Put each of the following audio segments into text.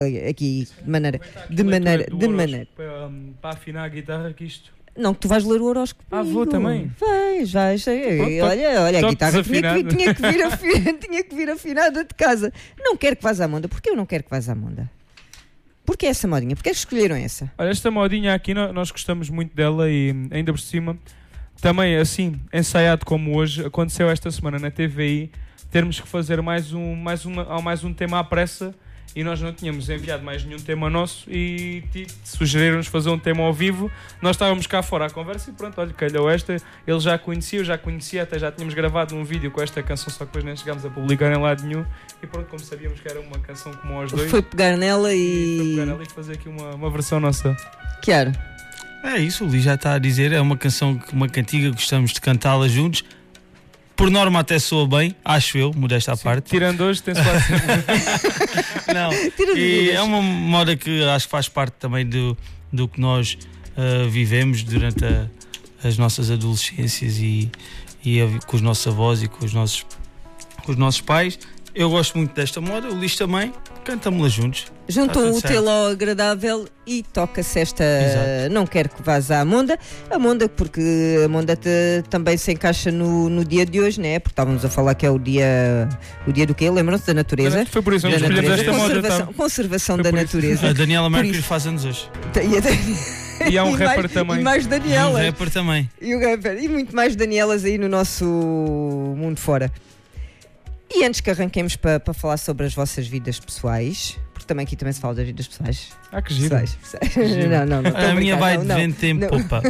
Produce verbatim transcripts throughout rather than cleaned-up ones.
aqui de maneira, de maneira, de maneira. Para, um, para afinar a guitarra que isto... Não, que tu vais ler o horóscopo. Ah, vou também. Vais, vais. Pronto, olha, olha, a guitarra tinha que, vir, tinha, que vir afinada, tinha que vir afinada de casa. Não quero que vás à monda. Porquê eu não quero que vás à monda? Porquê essa modinha? Porquê é que escolheram essa? Olha, esta modinha aqui, nós gostamos muito dela e ainda por cima, também assim, ensaiado como hoje, aconteceu esta semana na T V I, termos que fazer mais um, mais uma, mais um tema à pressa. E nós não tínhamos enviado mais nenhum tema nosso e sugeriram-nos fazer um tema ao vivo. Nós estávamos cá fora à conversa e pronto, olha, calhou esta. Ele já conhecia, eu já conhecia, até já tínhamos gravado um vídeo com esta canção, só que depois nem chegámos a publicar em lado nenhum. E pronto, como sabíamos que era uma canção como aos dois, foi pegar nela e... e foi pegar nela e fazer aqui uma, uma versão nossa. Claro. É isso, o Luís já está a dizer, é uma canção, uma cantiga, gostamos de cantá-la juntos. Por norma até soa bem, acho eu, modesta à Sim, parte. Tirando hoje, tem-se quase Não, e é uma moda que acho que faz parte também do, do que nós uh, vivemos durante a, as nossas adolescências e, e a, com os nossos avós e com os nossos, com os nossos pais. Eu gosto muito desta moda, o Luís também, cantamos-la juntos. Juntam o útil ao agradável e toca-se esta. Exato. Não quero que vás à monda. A monda, porque a monda te, também se encaixa no, no dia de hoje, né? Porque estávamos a falar que é o dia. O dia do quê? Lembram-se da natureza? Foi por isso que da escolhemos natureza. esta moda. Conservação, Tá? conservação Foi da por natureza. A Daniela Mercury isso. faz anos hoje. E, a... E há um e rapper mais, também. E mais Daniela. E um rapper também. E, o rapper. E muito mais Danielas aí no nosso mundo fora. E antes que arranquemos para pa falar sobre as vossas vidas pessoais, porque também aqui também se fala das vidas pessoais. Ah, que giro. Pessoais, pessoais. Não, não, não. A minha vai não, de não, vento em não. popa.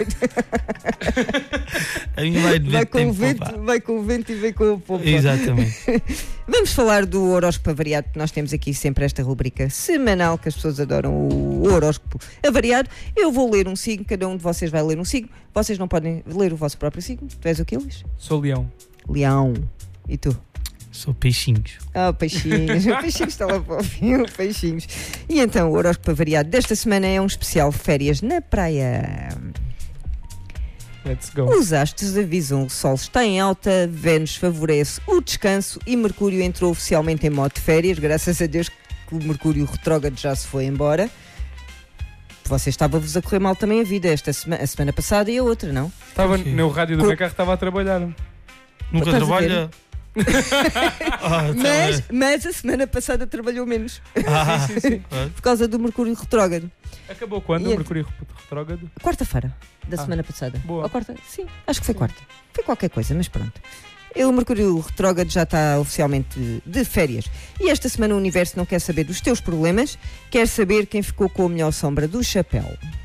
A minha vai de Vai vento com, em o vento, popa. vai com o vento e vem com o popa. Exatamente. Vamos falar do horóscopo avariado, que nós temos aqui sempre esta rubrica semanal que as pessoas adoram, o horóscopo avariado. Eu vou ler um signo, cada um de vocês vai ler um signo. Vocês não podem ler o vosso próprio signo. Tu és o quê, Luís? Sou leão. Leão. E tu? Sou peixinhos. Ah, oh, peixinhos. O peixinhos está lá para o fim, peixinhos. E então, o horóscopo avariado desta semana é um especial férias na praia. Let's go. Os astros avisam: o Sol está em alta, Vênus favorece o descanso e Mercúrio entrou oficialmente em modo de férias. Graças a Deus que o Mercúrio retrógrado já se foi embora. Vocês estavam-vos a correr mal também a vida esta semana, a semana passada e a outra, não? Estava Sim. no rádio do Co- meu carro, estava a trabalhar. Nunca Estás a ver? trabalha. Ah, Mas, mas a semana passada trabalhou menos ah, Sim, sim, sim. por causa do Mercúrio retrógrado. Acabou quando E o Mercúrio retrógrado? Quarta-feira da Ah, semana passada. boa. Ou quarta? Sim, acho que foi quarta. Foi qualquer coisa, mas pronto. E o Mercúrio retrógrado já está oficialmente de, de férias. E esta semana o universo não quer saber dos teus problemas, quer saber quem ficou com a melhor sombra do chapéu.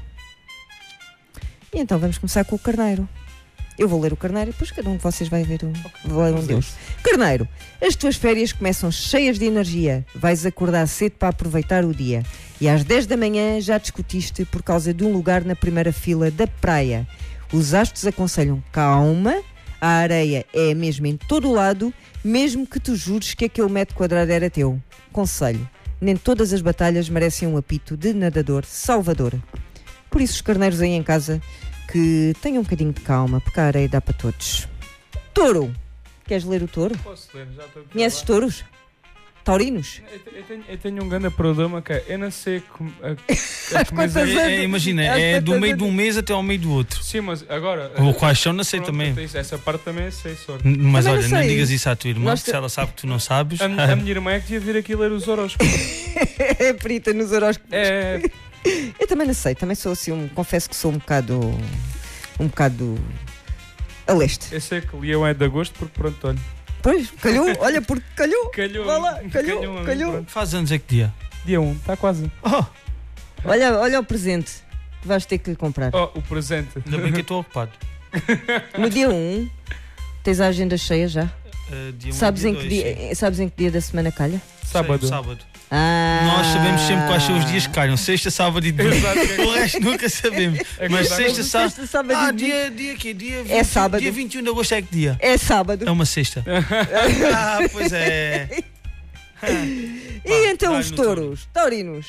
E então vamos começar com o Carneiro. Eu vou ler o Carneiro e depois cada um de vocês vai ver o, vai ler um deles. Carneiro, as tuas férias começam cheias de energia. Vais acordar cedo para aproveitar o dia. E às dez da manhã já discutiste por causa de um lugar na primeira fila da praia. Os astros aconselham calma, a areia é mesmo em todo o lado, mesmo que tu jures que aquele metro quadrado era teu. Conselho, nem todas as batalhas merecem um apito de nadador salvador. Por isso os carneiros aí em casa, que tenham um bocadinho de calma, porque a areia dá para todos. Touro, queres ler o touro? Posso ler, já estou a Conheces touros? Taurinos? Eu, te- eu tenho, eu tenho um grande problema que é, eu não sei como. A, a, Às quantas começar- anos? É, é, imagina, Às é do quantas meio anos? de um mês até ao meio do outro. Sim, mas agora. O quais são, não sei pronto, também. isso- Essa parte também eu sei, só. N- Mas Também olha, não não sei. digas isso à tua irmã, Nós porque te- se ela sabe que tu não sabes. A, a minha irmã é que devia vir aqui ler os horóscopos. É perita nos horóscopos. É, Eu também não sei, também sou assim, um, confesso que sou um bocado. Um bocado. A leste. eu sei que Leão é de agosto, porque pronto, olha. Pois, calhou, olha, porque calhou. Calhou. Vá lá, calhou, a mim, calhou. pronto. Faz anos é que dia? Dia um, está quase. Oh, Olha, olha o presente que vais ter que lhe comprar. Oh, o presente. ainda bem que eu estou ocupado. No dia um, tens a agenda cheia já? Uh, dia um, Sabes, dia em que dois, dia, sim. sabes em que dia da semana calha? Sábado. Sei, sábado. Ah. Nós sabemos sempre quais são os dias que calham. Sexta, sábado e domingo. Exato. O resto nunca sabemos. É Mas verdade. sexta, sábado. Sexta, sábado Ah, e domingo. dia, dia quê? Dia vinte, É sábado. Dia vinte e um de agosto é que dia? É sábado. É uma sexta. Ah, pois é. E então Vai os no touros, taurinos,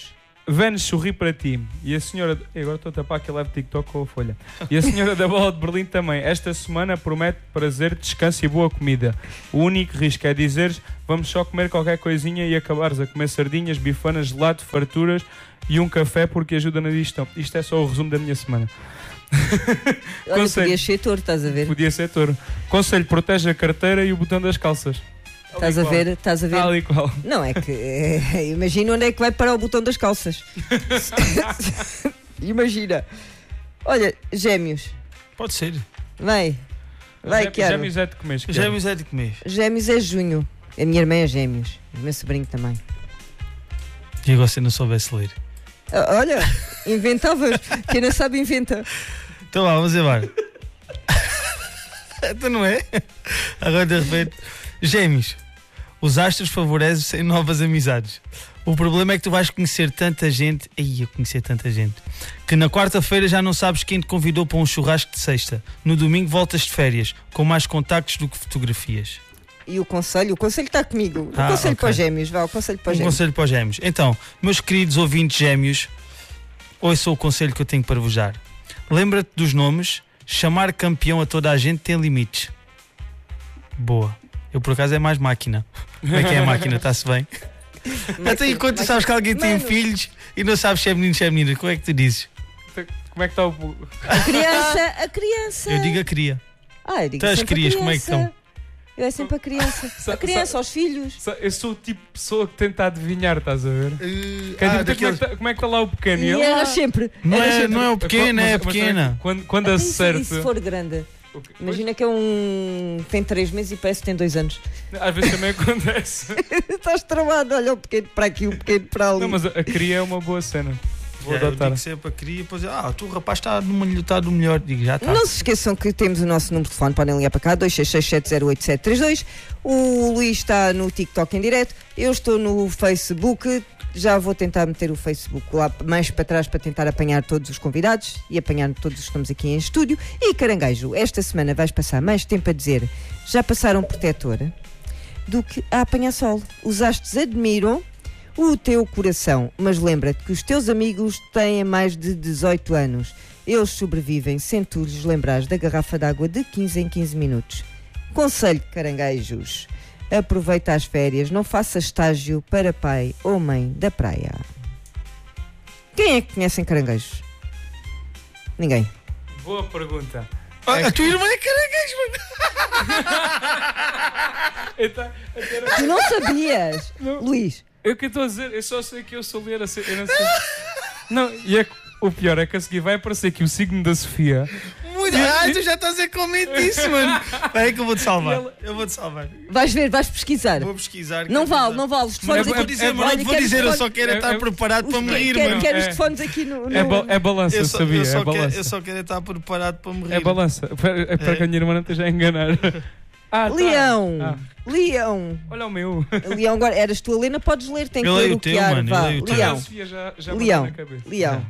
Vênus sorri para ti. E a senhora... Agora estou a tapar aquele live TikTok com a folha. E a senhora da Bola de Berlim também. Esta semana promete prazer, descanso e boa comida. O único risco é dizeres vamos só comer qualquer coisinha e acabares a comer sardinhas, bifanas, gelado, farturas e um café porque ajuda na digestão. Isto é só o resumo da minha semana. Olha, Conselho, podia ser touro, estás a ver? Podia ser touro. Conselho, protege a carteira e o botão das calças. Estás a ver? Estás a ver? Tal e qual. Não, é que é, imagina onde é que vai parar o botão das calças. Imagina. Olha, gêmeos. Pode ser. Vai. Vai, Gé- Chiara. Gêmeos é de comer. Chiara. Gêmeos é de comer. Gêmeos é junho. A minha irmã é gêmeos. O meu sobrinho também. E agora se eu não soubesse ler. Ah, olha, inventavas. Quem não sabe inventa. Então vá, vamos embora. Então não é? Agora de repente. Gêmeos. Os astros favorecem novas amizades. O problema é que tu vais conhecer tanta gente. Aí, eu conhecer tanta gente. Que na quarta-feira já não sabes quem te convidou para um churrasco de sexta. No domingo voltas de férias, com mais contactos do que fotografias. E o conselho? O conselho está comigo. O Ah, conselho ok. para os gêmeos. Vá, o conselho para os Um gêmeos. conselho para os gêmeos. Então, meus queridos ouvintes gêmeos, ouçam o conselho que eu tenho para vos dar. Lembra-te dos nomes. Chamar campeão a toda a gente tem limites. Boa. Eu por acaso é mais máquina. Como é que é a máquina? Está-se bem? Até enquanto tu sabes que alguém tem Mano. filhos e não sabes se é menino ou se é menina, como é que tu dizes? Como é que está o... A criança, a criança. Eu digo a cria. Ah, eu digo Então as sempre a crias, como é que criança. estão? Eu é sempre a criança. Sa- A criança, aos filhos. Eu sou o tipo de pessoa que tenta adivinhar, estás a ver? Uh, Que é tipo, como, é que está, como é que está lá o pequeno? E ele, era "Ah." sempre. Não era é, sempre. não é o pequeno, é a Mas- mas pequena. Quando, quando Até isso- acerta. isso se for grande. O quê? Imagina que é um. Tem três meses e parece que tem dois anos. Pois, às vezes também acontece. Estás travado, olha o pequeno para aqui, o pequeno para ali. Não, mas a, a cria é uma boa cena. Vou É, eu adotar. digo sempre a cria e depois ah, tu rapaz está numa está do melhor. Digo, já está. Não se esqueçam que temos o nosso número de telefone, podem ligar para cá, dois seis seis sete zero oito sete três dois. O Luís está no TikTok em direto, eu estou no Facebook, já vou tentar meter o Facebook lá mais para trás para tentar apanhar todos os convidados e apanhar todos os que estamos aqui em estúdio. E Caranguejo, esta semana vais passar mais tempo a dizer já passaram protetor do que a apanhar sol. Os astros admiram o teu coração, mas lembra-te que os teus amigos têm mais de dezoito anos. Eles sobrevivem sem tu lhes lembrares da garrafa d'água de quinze em quinze minutos. Conselho de caranguejos: aproveita as férias, não faça estágio para pai ou mãe da praia. Quem é que conhecem caranguejos? Ninguém. Boa pergunta. Ah, É a que- tua irmã é caranguejo, mano. Então, então, Tu não sabias, Não. Luís? eu que estou a dizer, eu só sei que eu sou ler a ser, eu não sei. Não, e é que o pior é que a seguir vai aparecer aqui o signo da Sofia. Muito. Ai, tu já estás a comentar isso, mano. Espera aí que eu vou-te salvar. E ela- Eu vou-te salvar. Vais ver, vais pesquisar. Vou pesquisar. Não quero vale, dizer. não vale. Os Mas telefones eu vou aqui- dizer, mas olha, não vou quero dizer, os eu telefones- só quero é- estar é- preparado para me rir, Quero, mano. quero os É. telefones aqui no. no- É, ba é balança, Eu só, sabia? eu, só é quero, balança. eu só quero estar preparado para me rir. É balança. Para, é para É. que a minha irmã não esteja a enganar. Ah, tá. Leão! Ah, Leão! olha o meu. Leão, agora eras tu a Lena, podes ler, tem que Eu ler leio o o teu, que há, mano, eu vá. leio o teu. A Leão, Sofia já, já Leão. bateu na cabeça. Leão.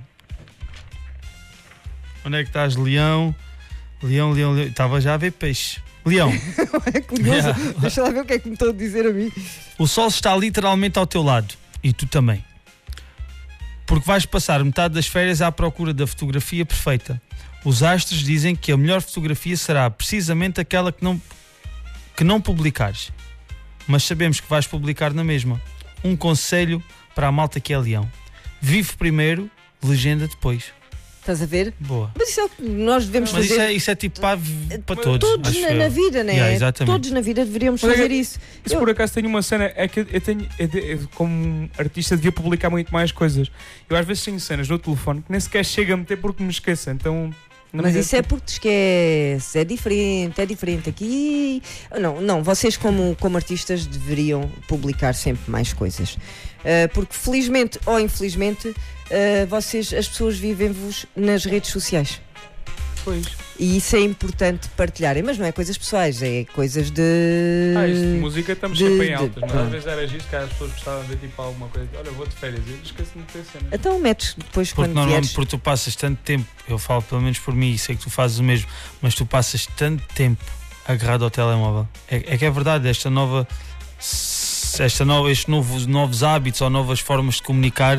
Onde é que estás, Leão? Leão, Leão, Leão. Estava já a ver peixe. Leão. É curioso. Deixa lá ver o que é que me estão a dizer a mim. O sol está literalmente ao teu lado. E tu também. Porque vais passar metade das férias à procura da fotografia perfeita. Os astros dizem que a melhor fotografia será precisamente aquela que não, que não publicares. Mas sabemos que vais publicar na mesma. Um conselho para a malta que é leão. Vive primeiro, legenda depois. Estás a ver? Boa. Mas isso é o que nós devemos Mas isso fazer. é, isso é tipo para, para todos. Todos acho na, eu. na vida, né? Yeah, exatamente. Todos na vida deveríamos Olha, fazer isso. Se Eu- por acaso tenho uma cena, é que eu tenho, eu de- eu, como artista, devia publicar muito mais coisas. Eu às vezes tenho cenas no telefone que nem sequer chego a meter porque me esqueço. Então, na Mas minha- isso é porque te esquece, é diferente, é diferente aqui. Não, não, vocês como, como artistas deveriam publicar sempre mais coisas. Uh, porque felizmente ou infelizmente, uh, vocês, as pessoas vivem-vos nas redes sociais. Pois. E isso é importante partilharem, mas não é coisas pessoais, é coisas de. Ah, isto de música estamos de- sempre em de- altas, mas pronto. às vezes era gisto que as pessoas gostavam de ver tipo alguma coisa. Olha, vou de férias, eu esqueço-me de ter cenas. Então metes depois Porque quando normalmente vieres. porque tu passas tanto tempo, eu falo pelo menos por mim, e sei que tu fazes o mesmo, mas tu passas tanto tempo agarrado ao telemóvel. É, é que é verdade, esta nova, esta nova, estes novos, novos hábitos ou novas formas de comunicar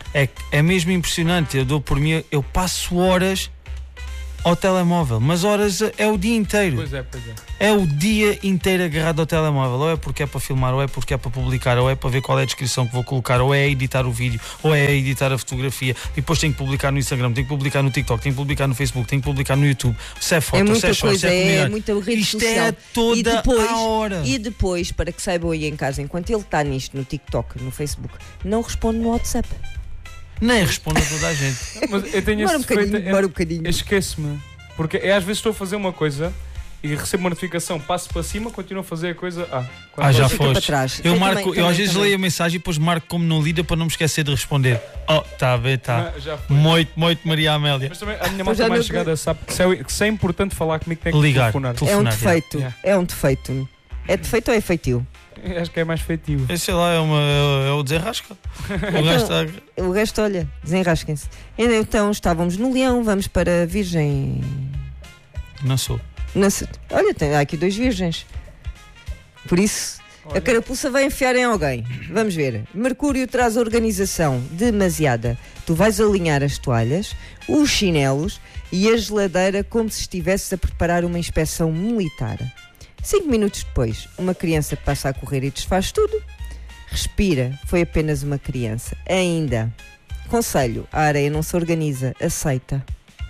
É, é mesmo impressionante. Eu dou por mim, eu passo horas ao telemóvel, mas horas é o dia inteiro. Pois é, pois é. É o dia inteiro agarrado ao telemóvel. Ou é porque é para filmar, ou é porque é para publicar, ou é para ver qual é a descrição que vou colocar, ou é editar o vídeo, ou é editar a fotografia. E depois tenho que publicar no Instagram, tenho que publicar no TikTok, tenho que publicar no Facebook, tenho que publicar no YouTube. Se é foto, é muita se é short, coisa, se é, é muita rede Isto social. é toda e depois, a hora. E depois, para que saibam aí em casa, enquanto ele está nisto no TikTok, no Facebook, não responde no WhatsApp. Nem responde a toda a gente. Mas eu tenho Demora um esse defeito, bocadinho, é- demora um bocadinho. eu esqueço-me. Porque é, às vezes estou a fazer uma coisa e recebo uma notificação, passo para cima, continuo a fazer a coisa. Ah, quando Ah, já posso- Fica para foste. trás. Eu, Eu marco, também, eu também, às vezes também. leio a mensagem e depois marco como não lida para não me esquecer de responder. Oh, tá a ver, tá. Ah, já foi. Muito, muito Maria Amélia. Mas também a minha Pois malta já mais não- chegada sabe que se, é, que se é importante falar comigo tem que Ligar. telefonar. Tu- É um telefonar, defeito. yeah. É um defeito. É defeito ou é feitio? Acho que é mais feitio. Eu sei lá, é, uma, é o desenrasca. O gajo está. O resto, olha, desenrasquem-se. Então estávamos no Leão, vamos para Virgem. Não sou. Não sei- Olha, tem, há aqui dois virgens. Por isso, Olha. a carapuça vai enfiar em alguém. Vamos ver. Mercúrio traz organização demasiada. Tu vais alinhar as toalhas, os chinelos e a geladeira como se estivesses a preparar uma inspeção militar. Cinco minutos depois, uma criança passa a correr e desfaz tudo. Respira, foi apenas uma criança. Ainda. Conselho, a areia não se organiza, aceita.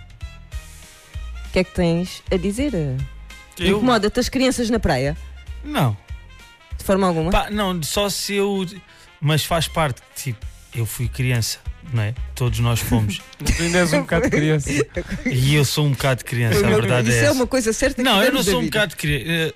O que é que tens a dizer? Eu? Incomoda-te as crianças na praia? Não. De forma alguma? Pá, não, só se eu. Mas faz parte. Tipo, eu fui criança, não é? Todos nós fomos. Tu ainda és um bocado de criança. E eu sou um bocado de criança, a verdade Isso é é essa. uma coisa certa. Não, que eu não damos da sou um vida. bocado de criança.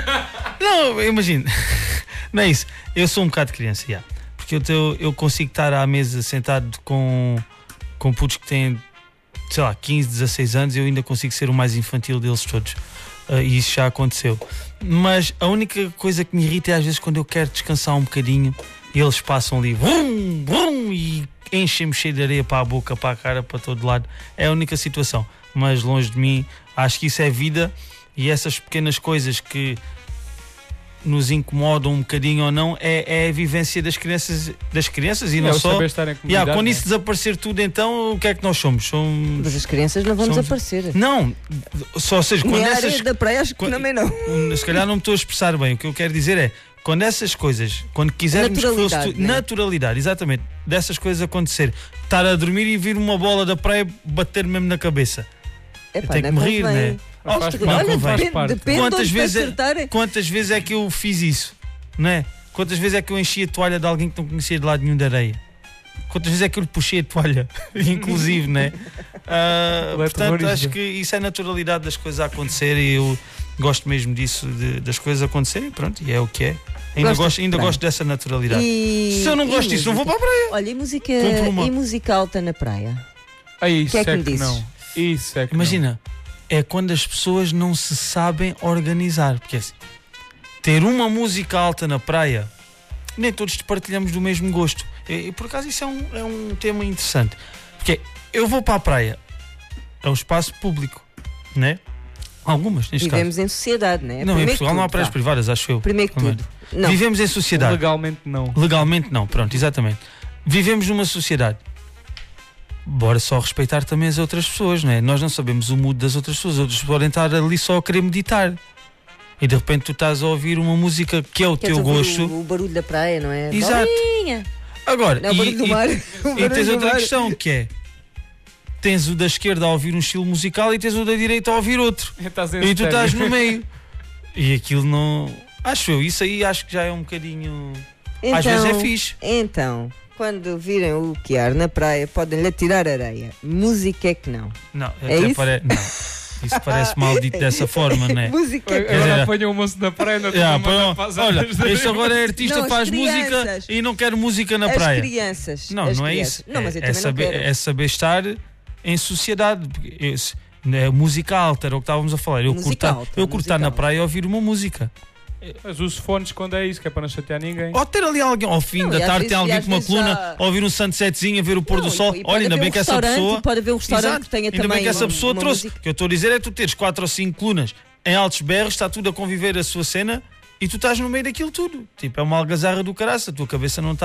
Não, eu imagino. Não é isso. Eu sou um bocado de criança, já. Porque eu, tô- eu consigo estar à mesa sentado com, com putos que têm, sei lá, quinze, dezasseis anos e eu ainda consigo ser o mais infantil deles todos. Ah, e isso já aconteceu. Mas a única coisa que me irrita é às vezes quando eu quero descansar um bocadinho e eles passam ali vrum, vrum, e enchem-me cheio de areia para a boca, para a cara, para todo lado. É a única situação. Mas longe de mim, acho que isso é vida e essas pequenas coisas que nos incomodam um bocadinho ou não é, é a vivência das crianças, das crianças e não É o só. saber estar em Yeah, comunidade, quando né? isso desaparecer tudo, então o que é que nós somos? Somos... Mas as crianças não vão Somos- desaparecer. Não, só ou seja, quando Nem a essas areia da praia, acho que quando- também não. Um, se calhar não me estou a expressar bem. O que eu quero dizer é, quando essas coisas, quando quisermos que fosse Naturalidade, tu- né? naturalidade, exatamente, dessas coisas acontecer, estar a dormir e vir uma bola da praia bater mesmo na cabeça. Epá, tenho que não me rir, convém. né? Mas faz Olha, parte, convém. faz depende, parte. depende Quantas onde te vezes é- acertarem. Quantas vezes é que eu fiz isso, não é? Quantas vezes é que eu enchi a toalha de alguém que não conhecia de lado nenhum de areia? Quantas vezes é que eu lhe puxei a toalha, inclusive, né? Ah, Ele é portanto, terrorista. acho que isso é a naturalidade das coisas a acontecer e eu gosto mesmo disso, de- das coisas acontecerem, pronto, e é o que é. Ainda, Gostas gosto, de ainda praia? gosto dessa naturalidade. E- Se eu não e gosto disso, não vou para a música? praia. Olha, e música, Compro uma. e música alta na praia? Aí, isso que é que é me que dizes? não. Isso é que Imagina, é quando as pessoas não se sabem organizar. Porque é assim, ter uma música alta na praia, nem todos partilhamos do mesmo gosto. E, e por acaso isso é um, é um tema interessante. Porque eu vou para a praia, é um espaço público, né? Algumas, neste Vivemos em sociedade, não é? caso. Não, em Primeiro Portugal que não há tudo, praias vá. privadas, acho eu. Primeiro que Também. tudo. Não. Vivemos em não. sociedade. Legalmente não. Legalmente não, pronto, exatamente. Vivemos numa sociedade. Bora só respeitar também as outras pessoas, não é? Nós não sabemos o mood das outras pessoas. Outros podem estar ali só a querer meditar. E de repente tu estás a ouvir uma música que é o Queres teu ouvir gosto. O, o barulho da praia, não é? Exato. Bolinha. Agora, Não, o e, barulho do e- mar. O e barulho tens do outra mar. questão que é: tens o da esquerda a ouvir um estilo musical e tens o da direita a ouvir outro. Estás em E tu estéreo. estás no meio. E aquilo não. Acho eu, isso aí acho que já é um bocadinho. Então, Às vezes é fixe. Então, quando virem o que há na praia, podem-lhe atirar areia. Música é que não. Não, É até isso? pare... não. Isso parece maldito dessa forma, não é? Música é que Agora dizer, apanha o moço na praia, não Yeah, estou a mandar pá, para as olha, áreas da- este agora é artista, Não, as faz música crianças. e não quer música na as praia. crianças. Não, as não é crianças. isso. Não, mas eu é, é também saber, não quero. é saber estar em sociedade. Porque esse- é música alta, era o que estávamos a falar. Eu Música curto, alta, eu curto estar música na alta. praia e ouvir uma música. Mas uso fones quando é isso, que é para não chatear ninguém. Ou ter ali alguém ao fim Não, da e às tarde, vezes- tem e alguém às com uma vezes coluna, já- a ouvir um sunsetzinho, a ver o pôr do Não, sol. e pode Olha, ainda haver bem um que essa restaurante, pessoa. Pode haver um restaurante Exato. que tenha Ainda também bem que essa uma- pessoa uma trouxe. música. O que eu estou a dizer é tu teres quatro ou cinco colunas em altos berros, está tudo a conviver a sua cena e tu estás no meio daquilo tudo. Tipo, é uma algazarra do caraça, a tua cabeça não está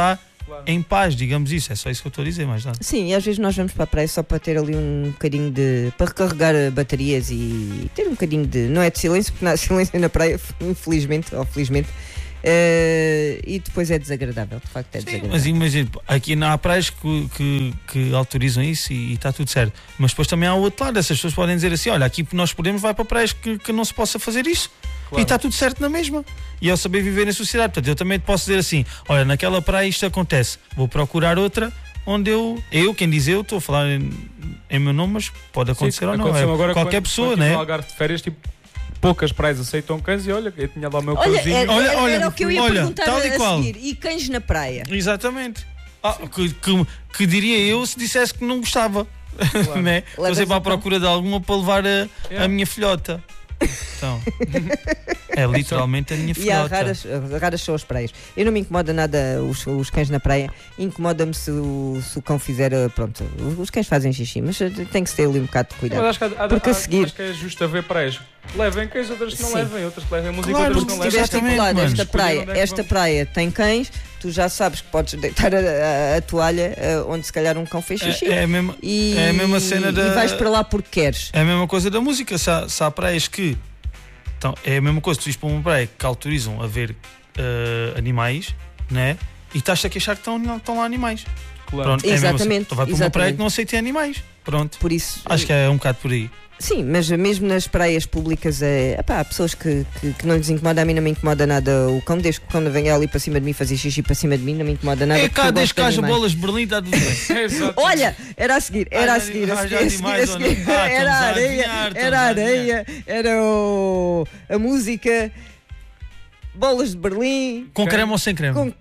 claro. em paz, digamos isso. É só isso que eu estou a dizer, mais nada. Sim, e às vezes nós vamos para a praia só para ter ali um bocadinho de... para recarregar baterias e ter um bocadinho de... não é de silêncio, porque não há silêncio na praia, infelizmente, ou felizmente. Uh, e depois é desagradável, de facto é Sim, desagradável. Mas imagina, aqui não há praias que, que, que autorizam isso e está tudo certo. Mas depois também há o outro lado, essas pessoas podem dizer assim: olha, aqui nós podemos, vai para praias que, que não se possa fazer isso. Claro. E está tudo certo na mesma. E é o saber viver em sociedade. Portanto, eu também posso dizer assim: olha, naquela praia isto acontece, vou procurar outra onde eu, eu quem diz eu, estou a falar em, em meu nome, mas pode acontecer. Sim, ou não. É, agora qualquer quando, pessoa, quando né? Algarve de férias, tipo, poucas praias aceitam cães e olha, eu tinha lá o meu olha, cãozinho. Era, olha, olha, era o que eu ia olha, perguntar tal a, e qual. a seguir. E cães na praia? Exatamente. Ah, que, que, que diria eu se dissesse que não gostava. Claro. Né? Estou sempre à procura de alguma para levar a, yeah. a minha filhota. Então, é literalmente a minha filhota. E há raras, raras são as praias. Eu não me incomoda nada os, os cães na praia. Incomoda-me se o, se o cão fizer. Pronto, os cães fazem xixi, mas tem que ter ali um bocado de cuidado. Mas acho que há, porque há, a seguir... acho que é justo haver praias. Levem cães, outras que não Sim. levem, outras que levem música, claro, outras que não levem. Se tiveste colado esta praia, é esta praia tem cães, tu já sabes que podes deitar a, a, a toalha uh, onde se calhar um cão fez xixi. É, é, a, mesma, e, é a mesma cena da. E vais para lá porque queres. É a mesma coisa da música. Se há, se há praias que. Então, é a mesma coisa, tu ires para uma praia que autorizam a ver uh, animais, né? E estás-te a queixar que estão, estão lá animais. Claro. Pronto, exatamente. É tu vai para exatamente. uma praia que não aceita animais. Pronto. Por isso, acho que é um bocado por aí. Sim, mas mesmo nas praias públicas é, epá, há pessoas que, que, que não lhes incomoda. A mim não me incomoda nada o cão, desde que o cão venha ali para cima de mim fazer xixi para cima de mim, não me incomoda nada. É cá, desde que haja bolas de Berlim, está tudo bem. Olha, era a seguir, era a seguir, a seguir, a seguir, a seguir. Era a areia, era a areia, era o, a música, bolas de Berlim. Com creme ou sem creme? Com...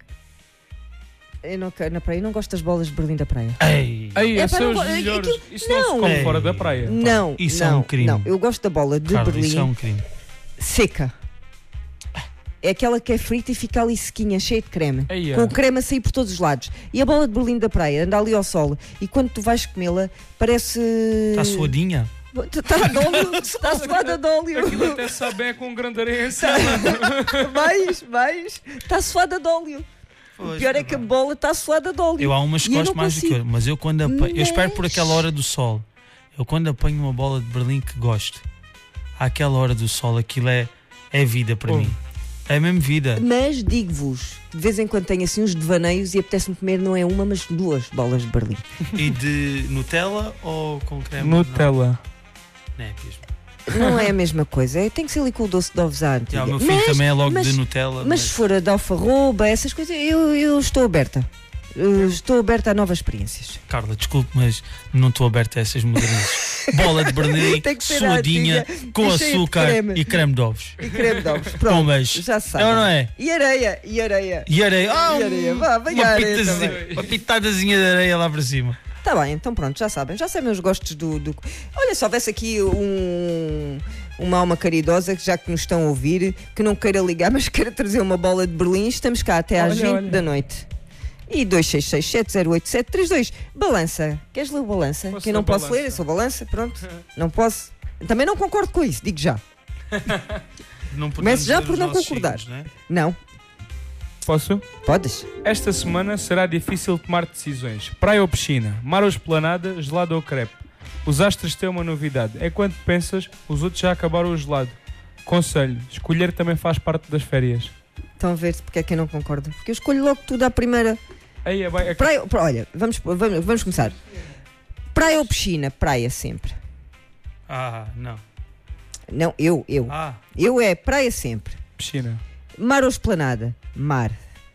Eu não quero na praia, eu não gosto das bolas de Berlim da praia. Ei, Ei é são os melhores. Aquilo... Isso não, não se come Ei. fora da praia. Não, isso não, é um crime. Não, eu gosto da bola de Carlos, Berlim isso é um crime. seca. É aquela que é frita e fica ali sequinha, cheia de creme. Ei, é. Com o creme a sair por todos os lados. E a bola de Berlim da praia anda ali ao sol. E quando tu vais comê-la, parece. Está suadinha. Está de óleo, está suada de óleo. Aquilo até sabe bem com grande areia em cima. Vais, vais. Está suada de óleo. Pois, o pior é que a bola está suada de óleo. Eu há umas que gosto mais do que eu, mas eu quando apanho, mas... eu espero por aquela hora do sol. Eu quando apanho uma bola de Berlim que gosto, àquela hora do sol, aquilo é, é vida para oh. mim. É mesmo vida. Mas digo-vos, de vez em quando tenho assim uns devaneios e apetece-me comer não é uma, mas duas bolas de Berlim. E de Nutella ou com creme? Nutella. Não, não é mesmo. Não é a mesma coisa, tem que ser ali com o doce de ovos à antiga. Já, o meu filho mas, também é logo mas, de Nutella. Mas, mas se for a de alfarroba, essas coisas, eu, eu estou aberta. Eu estou aberta a novas experiências. Carla, desculpe, mas não estou aberta a essas mudanças. Bola de Berlim, suadinha, com açúcar creme. E creme de ovos. E creme de ovos, pronto. Bom, mas já sabe. Não, não é? E areia, e areia. E areia, ah, e areia. Vá, vem uma, a areia pitazinha, uma pitadazinha de areia lá para cima. Está bem, então pronto, já sabem. Já sabem os gostos do... do... Olha, se houvesse aqui um... uma alma caridosa, já que nos estão a ouvir, que não queira ligar, mas queira trazer uma bola de Berlim, estamos cá até às olha, vinte olha. Da noite. E dois seis seis sete zero oito sete três dois. Balança. Queres ler o Balança? Posso que eu não posso balança. ler, eu sou Balança, pronto. Não posso. Também não concordo com isso, digo já. Não Começo já por não concordar. Filhos, não, é? não. Posso? Podes. Esta semana será difícil tomar decisões. Praia ou piscina? Mar ou esplanada? Gelado ou crepe? Os astros têm uma novidade. É quando pensas, os outros já acabaram o gelado. Conselho, escolher também faz parte das férias. Estão a ver porque é que eu não concordo. Porque eu escolho logo tudo à primeira. Aí é bem, é que... praia, olha, vamos, vamos, vamos começar. Praia ou piscina? Praia sempre. Ah, não. Não, eu, eu. Ah. Eu é praia sempre. Piscina. Mar ou esplanada? Mar.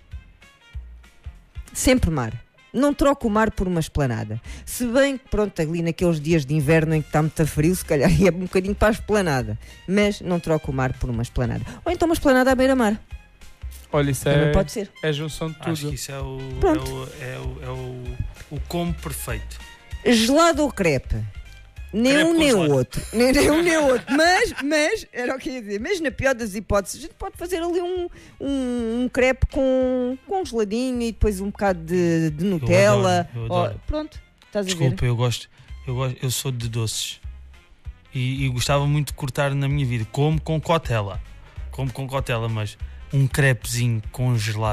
Sempre mar. Não troco o mar por uma esplanada. Se bem que, pronto, ali naqueles dias de inverno em que está muito frio, se calhar ia um bocadinho para a esplanada. Mas não troco o mar por uma esplanada. Ou então uma esplanada à beira-mar. Olha, isso também é, pode ser. É a junção de tudo. Acho que isso é o, é o, é o, é o, o combo perfeito. Gelado ou crepe? Nem crepe um nem o gelado. outro. Nem, nem um nem o outro. Mas, mas, era o que eu ia dizer, mas na pior das hipóteses, a gente pode fazer ali um, um, um crepe com, com um geladinho e depois um bocado de, de Nutella. Eu adoro, eu adoro. Oh, pronto, estás Desculpa, a ver? Desculpa, eu gosto, eu gosto, eu sou de doces. E, e gostava muito de cortar na minha vida. Como com cotela. Como com cotela, mas um crepezinho congelado.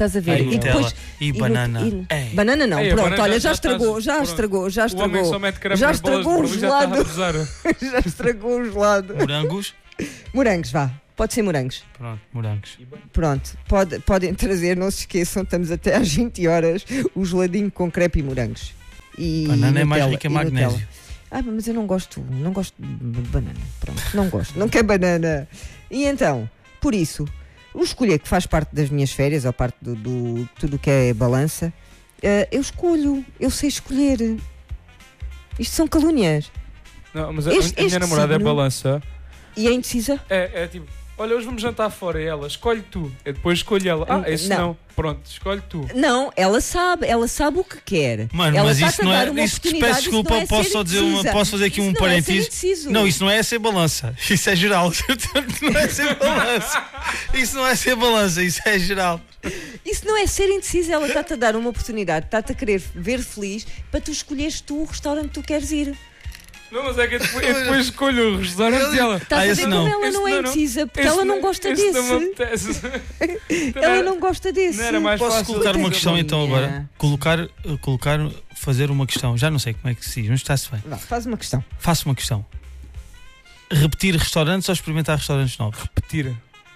estás a ver? E, e depois e, e banana. No, e, banana não, Ei, pronto, banana olha, já, já estragou, já pronto. estragou, já estragou. Já estragou o gelado. Já estragou o gelado. Morangos? Morangos, vá. Pode ser morangos. Pronto, morangos. Pronto, pode, podem trazer, não se esqueçam, estamos até às vinte horas, o geladinho com crepe e morangos. E banana Nutella, é mais rica em magnésio. Nutella. Ah, mas eu não gosto, não gosto de banana. Pronto, não gosto, não quero banana. E então, por isso, o escolher que faz parte das minhas férias, ou parte do, do tudo que é balança, uh, eu escolho, eu sei escolher. Isto são calúnias. Não, mas este, a, a minha namorada signo, é balança. E é indecisa? É, é tipo, olha, hoje vamos jantar fora. E ela, escolhe tu. Eu depois escolho ela. Ah, esse não. não. Pronto, escolhe tu. Não, ela sabe, ela sabe o que quer. Mano, ela mas isso não é. Isso, peço desculpa, é posso só dizer uma, posso fazer aqui isso um parênteses. É não, isso não é ser balança. Isso é geral. Não é ser balança. Isso não é ser balança, isso é geral. Isso não é ser indecisa, ela está-te a dar uma oportunidade, está-te a querer ver feliz para tu escolheres tu o restaurante que tu queres ir. Não, mas é que eu depois, eu depois escolho o restaurante dela. Estás ah, a ver como ela esse não é indecisa, porque ela não gosta esse desse. Não me ela não gosta desse. Não era mais Posso fácil colocar uma questão então agora? Colocar, colocar, fazer uma questão. Já não sei como é que se diz, mas está-se bem. Não, faz uma questão. Faço uma questão. Repetir restaurantes ou experimentar restaurantes novos? Repetir.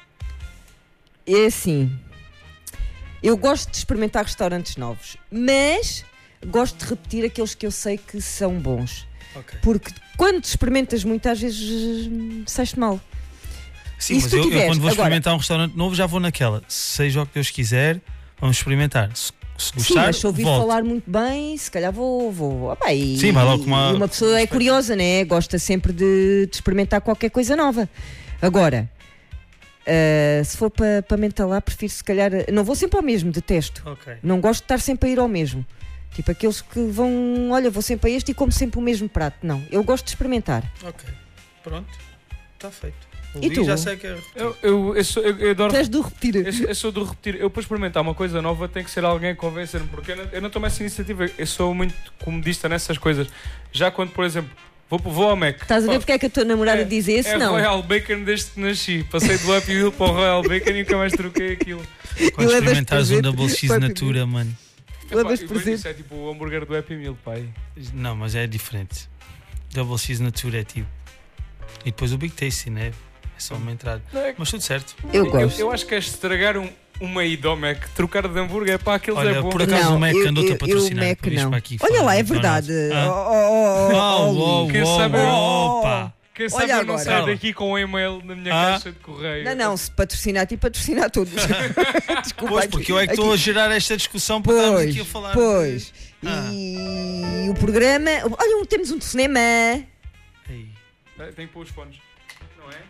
É assim. Eu gosto de experimentar restaurantes novos, mas gosto de repetir aqueles que eu sei que são bons. Okay. Porque quando te experimentas muito, às vezes sais-te mal. Sim, mas eu, tiveres, eu quando vou experimentar agora, um restaurante novo já vou naquela. Seja o que Deus quiser, vamos experimentar. Se, se gostar, sim, mas se ouvir volto. falar muito bem, se calhar vou. vou opa, e, sim, vai logo com uma... e uma pessoa é curiosa, né? Gosta sempre de, de experimentar qualquer coisa nova. Agora, uh, se for para pa mentalar, prefiro se calhar. Não vou sempre ao mesmo, detesto. Okay. Não gosto de estar sempre a ir ao mesmo. Tipo aqueles que vão, olha, vou sempre a este e como sempre o mesmo prato. Não, eu gosto de experimentar. Ok, pronto, está feito. E tu? Já sei que é eu, eu, eu, sou, eu, eu adoro. Tu és do repetir. Eu, eu sou do repetir. Eu para experimentar uma coisa nova tem que ser alguém a convencer-me, porque eu não, eu não tomo essa iniciativa. Eu sou muito comodista nessas coisas. Já quando, por exemplo, vou, vou ao Mac. Estás a ver porque é que a tua namorada é, diz esse? É não. Royal Bacon desde que nasci. Passei do Happy Meal para o Royal Bacon e nunca mais troquei aquilo. Quando experimentares um Double X Natura, mano. Epá, isso é tipo o hambúrguer do Happy Meal, pai. Não, mas é diferente. Double X Natura é tipo. E depois o Big Tasty, né? É só uma entrada. É, mas tudo certo. Eu gosto. Eu, eu acho que é estragar um, uma ida ao Mac, trocar de hambúrguer para aqueles Olha, é bom. Por acaso não, o Mac andou-te a patrocinar. Eu, Mac, por não. Para aqui Olha lá, é verdade. Ah. Oh, oh, oh, oh, Quem oh, sabe, oh, opa. Quem sabe eu não saio daqui com um e-mail na minha ah. caixa de correio. Não, não, se patrocinar e patrocinar todos. Desculpa, pois, porque eu é que estou a gerar esta discussão para estarmos aqui a falar. Pois, de... ah. e o programa... Olha, temos um telefonema. Ei. Tem que pôr os fones, não é?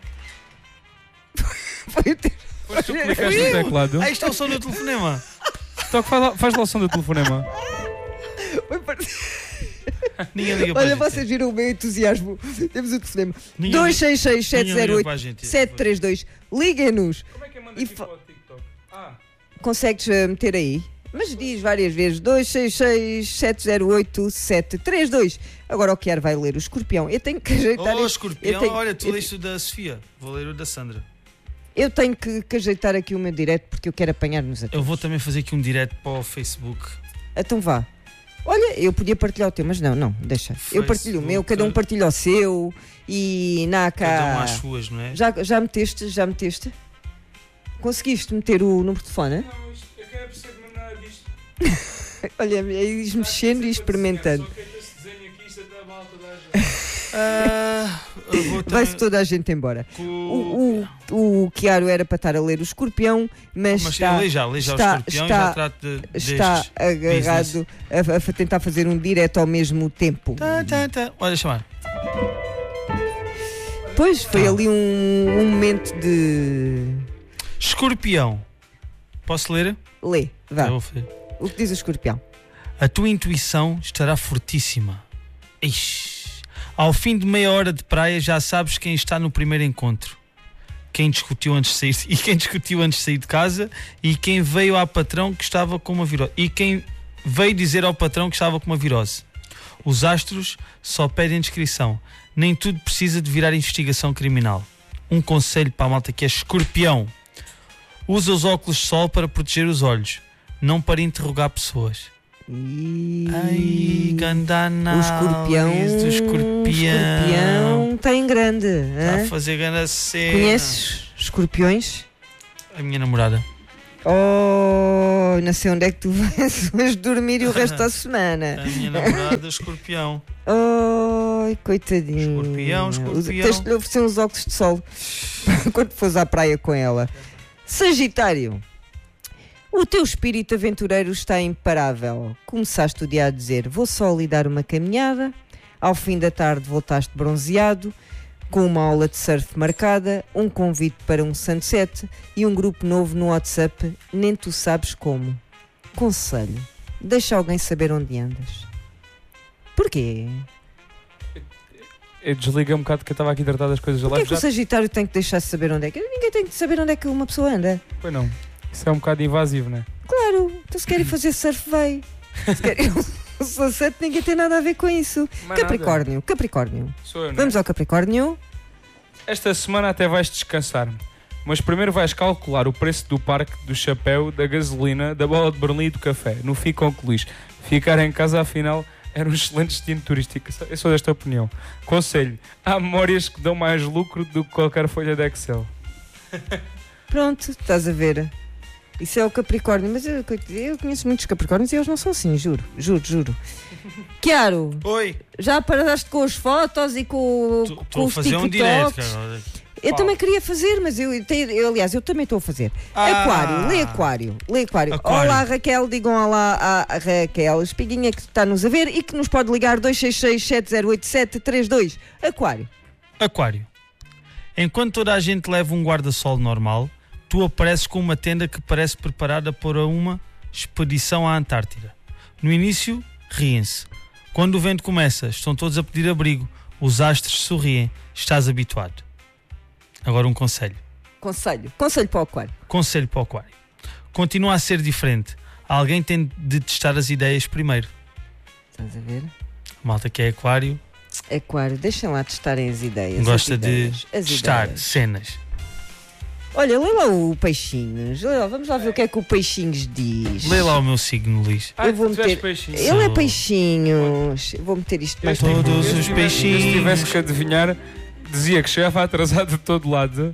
Foi o tempo. Depois tu clicaste no teclado. Ah, isto é o som do telefonema. Toque, faz, lá, faz lá o som do telefonema. Foi para... Ninguém liga para Olha, a gente. vocês viram o meu entusiasmo. Temos o telefonema. dois seis seis, sete zero oito, sete três dois. Liguem-nos. Como é que é manda aqui para o TikTok? Ah. Consegues uh, meter aí? Mas diz várias vezes. dois seis seis, sete zero oito, sete três dois. Agora o Kiara vai ler o Escorpião. Eu tenho que ajeitar... Oh, Escorpião, tenho... olha, tu eu... leste o da Sofia. Vou ler o da Sandra. Eu tenho que, que ajeitar aqui o meu direto porque eu quero apanhar-nos a todos. Eu vou também fazer aqui um direto para o Facebook. Então vá. Olha, eu podia partilhar o teu, mas não, não, deixa. Facebook, eu partilho o meu, cada um partilha o seu e na cá. Cada um às suas, não é? Já, já meteste, já meteste? Conseguiste meter o número de telefone? Não, isto, eu quero perceber nada disto. Olha, é ir mexendo e experimentando. Só que este desenho aqui, isto até mal toda a gente. Uh, Vai-se toda a gente embora. Com... O, o, o Kiaro era para estar a ler o Escorpião, mas, mas está, eu já, já está, o Escorpião está, já trato de, está agarrado a, a tentar fazer um direto ao mesmo tempo. Tá, tá, tá. Olha, chamar. Pois, foi tá. ali um, um momento de... Escorpião. Posso ler? Lê, vá. Eu o que diz o Escorpião? A tua intuição estará fortíssima. Ixi. Ao fim de meia hora de praia já sabes quem está no primeiro encontro. Quem discutiu antes de sair, e quem discutiu antes de sair de casa e quem veio ao patrão que estava com uma virose. E quem veio dizer ao patrão que estava com uma virose. Os astros só pedem descrição. Nem tudo precisa de virar investigação criminal. Um conselho para a malta que é Escorpião. Usa os óculos de sol para proteger os olhos. não para interrogar pessoas. E... Ai, ganda o escorpião, do escorpião. O escorpião tem grande. Está a fazer grande cena. Conheces escorpiões? A minha namorada. Oh, não sei onde é que tu vais hoje dormir e o resto da semana. A minha namorada, escorpião. Oh, coitadinho. Escorpião, escorpião. Tens de lhe oferecer uns óculos de sol quando fores à praia com ela. Sagitário. O teu espírito aventureiro está imparável. Começaste o dia a dizer: vou só lhe dar uma caminhada. Ao fim da tarde voltaste bronzeado, com uma aula de surf marcada, um convite para um sunset e um grupo novo no WhatsApp, nem tu sabes como. Conselho: deixa alguém saber onde andas. Porquê? Eu desliguei um bocado que eu estava aqui a tratar das coisas da Porquê live. que o Sagitário tem que deixar saber onde é que... Ninguém tem que saber onde é que uma pessoa anda. Pois não. Isso é um bocado invasivo, não é? Claro, então se querem fazer surf, vai. Se querem o sunset, ninguém tem nada a ver com isso. Mas Capricórnio, nada. Capricórnio. Sou eu, não é? Vamos ao Capricórnio. Esta semana até vais descansar, mas primeiro vais calcular o preço do parque, do chapéu, da gasolina, da bola de Berlim e do café. No fim concluís: ficar em casa afinal era um excelente destino turístico. Eu sou desta opinião. Conselho: há memórias que dão mais lucro do que qualquer folha de Excel. Pronto, estás a ver. Isso é o Capricórnio, mas eu, eu conheço muitos Capricórnios e eles não são assim, juro, juro, juro. Chiaro, Oi. já paraste com as fotos e com, com Estou a os fazer um TikToks? direto, cara. Eu Pau. também queria fazer, mas eu, eu aliás, eu também estou a fazer. Ah. Aquário, lê Aquário, lê Aquário. Aquário. Olá Raquel, digam olá à Raquel, espiguinha que está-nos a ver e que nos pode ligar dois seis seis, sete zero oito sete três dois. Aquário. Aquário. Enquanto toda a gente leva um guarda-sol normal, tu apareces com uma tenda que parece preparada para uma expedição à Antártida. No início, riem-se. Quando o vento começa, estão todos a pedir abrigo. Os astros sorriem. Estás habituado. Agora um conselho. Conselho. Conselho para o Aquário. Conselho para o Aquário. Continua a ser diferente. Alguém tem de testar as ideias primeiro. Estás a ver? A malta que é Aquário Aquário, deixem lá testarem as ideias. gosta as ideias, de as testar ideias. cenas. Olha, lê lá o Peixinhos. Lê lá, vamos lá ver o que é que o Peixinhos diz. Lê lá o meu signo, Luís. Ah, Eu vou tu és meter- peixinho. Ele é Sou- Peixinhos. Eu vou meter isto mais Eu para Todos se os tivesse- peixinhos. Se tivesse que adivinhar, dizia que chegava atrasado de todo lado.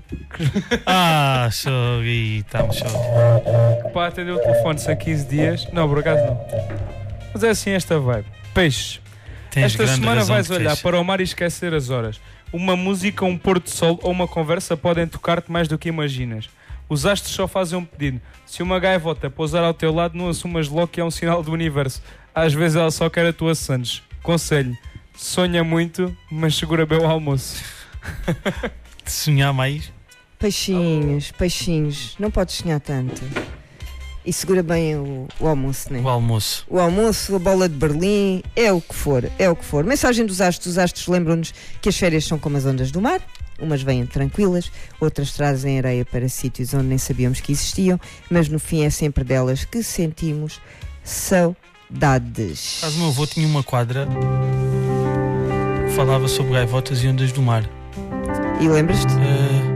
Ah, show. E estamos show. Para atender o telefone são quinze dias. Não, por acaso não. Mas é assim esta vibe. Peixes. Tens Esta grande semana razão vais que olhar tens. para o mar e esquecer as horas. Uma música, um pôr do sol ou uma conversa podem tocar-te mais do que imaginas. Os astros só fazem um pedido. Se uma gaivota pousar ao teu lado, não assumas logo que é um sinal do universo. Às vezes ela só quer a tua Sandes. Conselho: sonha muito, mas segura bem o almoço. Sonhar mais. Peixinhos, peixinhos. Não podes sonhar tanto. E segura bem o, o almoço, né? O almoço. O almoço, a bola de Berlim, é o que for, é o que for. Mensagem dos astros: os astros lembram-nos que as férias são como as ondas do mar. Umas vêm tranquilas, outras trazem areia para sítios onde nem sabíamos que existiam, mas no fim é sempre delas que sentimos saudades. Caso o meu avô tinha uma quadra que falava sobre gaivotas e ondas do mar. E lembras-te? Uh,